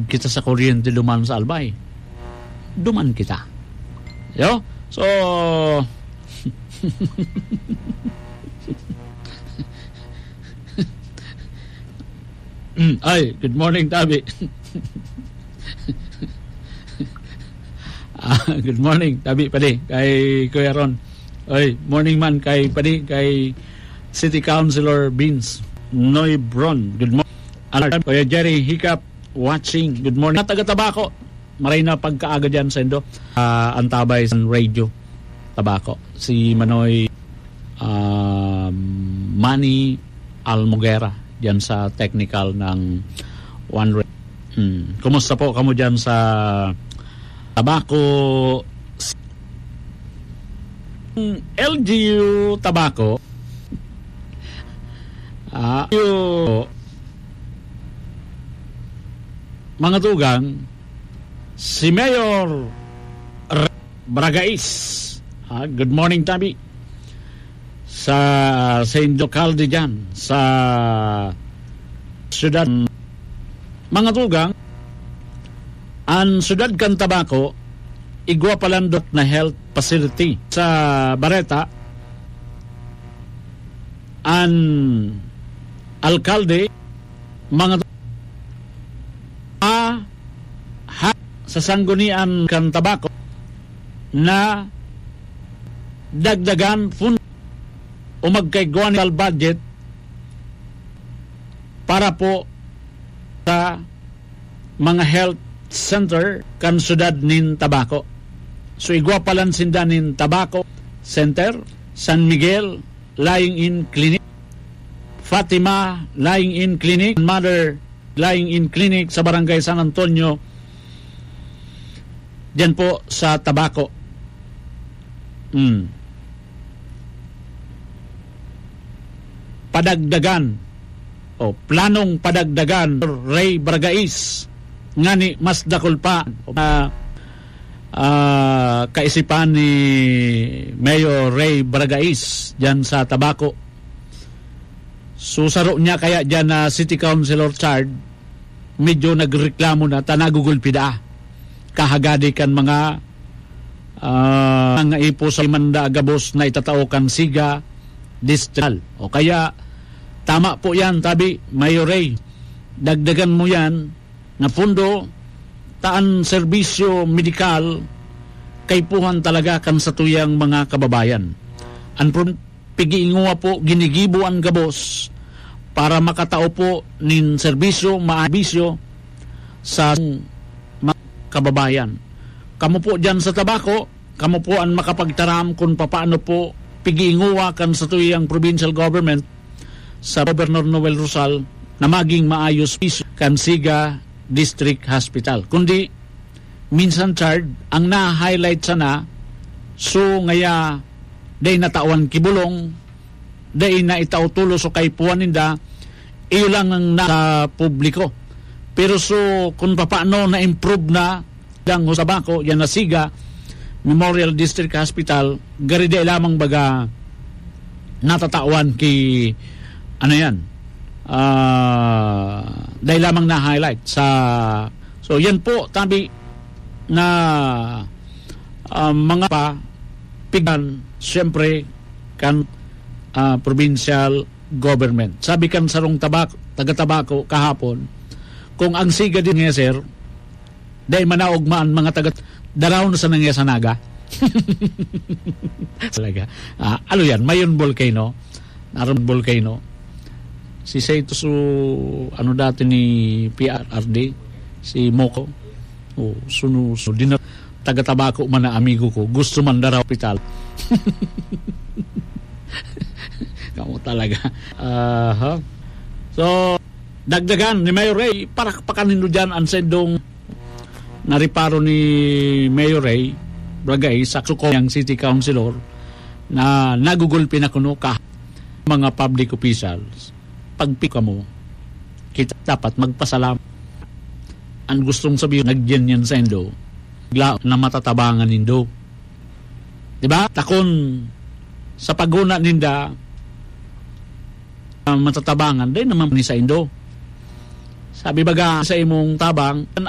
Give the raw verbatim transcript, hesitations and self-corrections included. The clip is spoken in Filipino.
kita sa kuryente duman sa Albay. Duman kita. Yo? So, ay, good morning, Tabi. ah, good morning, Tabi, padi, kay Kuya Ron. Ay, morning man, kay padi, kay City Councilor Beans. Noy Bron, good morning. Alarm, Kuya Jerry Hiccup, watching, good morning. Taga-Tabako, maray na pagkaaga dyan sa Indo. Uh, antabay sa radio, Tabako. Si Manoy uh, Manny Almogera, dyan sa technical ng One Radio. Hmm. Kumusta po kamo dyan sa Tabako? L G U Tabako. Ah, uh, mga tugang, si Mayor Bragais. Ah, good morning, Tabi. Sa Saint Localde dyan, sa siyudad. Mga tugang, ang siyudad kan Tabako, igwa palandot na health facility. Sa Bareta, ang alkalde, mga a ha sa sanggunian kan Tabako na dagdagan fund o magkaigwan ng budget para po sa mga health center kan sudad nin Tabako. So igwa palan sinda nin Tabako Center, San Miguel Lying in Clinic, Fatima Lying in Clinic, Mother Lying in Clinic sa Barangay San Antonio diyan po sa Tabako. Hmm. Padagdagan o planong padagdagan Ray Bragais ngani mas dakol pa na uh, kaisipan ni Mayor Ray Bragais diyan sa Tabako. Susaro niya kaya diyan na City Councilor Chard medyo nagreklamo na tanagugulpida kahagadi kan mga uh, nga ipo sa manda agabos na itatao kan Siga District. O kaya tama po yan, Tabi, Mayor Ray, dagdagan mo yan na pundo taan serbisyo medikal kaypuhan talaga kan sa tuyang mga kababayan. Ang pigiinguwa po ginigibo ang gabos para makatao po nin serbisyo, maabisyo sa mga kababayan. Kamu po dyan sa Tabako, kamu po ang makapagtaram kung paano po pigiinguwa kan sa tuyang provincial government sa Governor Noel Rosal na maging maayos kan Siga District Hospital. Kundi minsan, Chard, ang na-highlight sana so ngaya day natawan kibulong, day na itautulo so kay puwaninda, iyo lang ang nasa publiko. Pero so kung paano na-improve na lang sa Tabako, yan na Siga Memorial District Hospital, garide lamang baga natatawan ki ano yan, uh, dahil lamang na-highlight sa, so yan po, Tabi, na uh, mga pa pigan, siyempre kan uh, provincial government. Sabi kan sarong tabako, taga-Tabako kahapon, kung ang Siga din nga, sir, dahil manaugmaan mga taga daraw na sa nangyay sa Naga. Talaga. Uh, ano yan, Mayon Volcano, Naroon Volcano. Si Seito su ano dati ni P R R D, si Moko. O sunu so din taga-Tabako man na amigo ko, gusto man daraw hospital. Kamu talaga. Uh, huh? So dagdagan ni Mayor Ray para pakanin diyan ang sendong nariparo ni Mayor Ray Bragay sa Sukong City Councilor na nagugulpi na kuno ka mga public officials. Pagpika mo, kita dapat magpasalam. Ang gustong sabihin, nagyan yan sa Indo, bigla na matatabangan Indo. Diba? Takon sa paguna ninda, uh, matatabangan, din naman ni sa Indo. Sabi baga sa imong tabang,